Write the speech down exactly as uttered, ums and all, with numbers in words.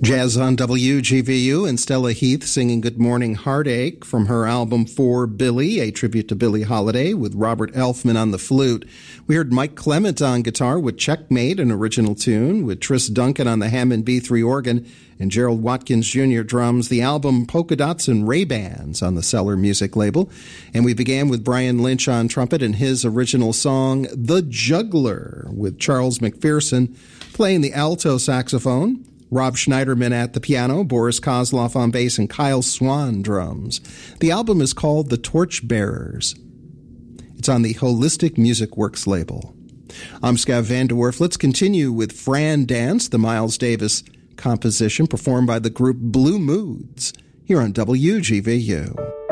Jazz on W G V U and Stella Heath singing Good Morning Heartache from her album For Billy, a tribute to Billie Holiday with Robert Elfman on the flute. We heard Mike Clement on guitar with Checkmate, an original tune, with Tris Duncan on the Hammond B three organ and Gerald Watkins Junior drums, the album Polka Dots and Ray-Bans on the Cellar Music label. And we began with Brian Lynch on trumpet and his original song, The Juggler, with Charles McPherson playing the alto saxophone, Rob Schneiderman at the piano, Boris Kozloff on bass, and Kyle Swan drums. The album is called The Torchbearers. It's on the Holistic Music Works label. I'm Scav Van De Werf. Let's continue with Fran Dance, the Miles Davis composition performed by the group Blue Moods, here on W G V U.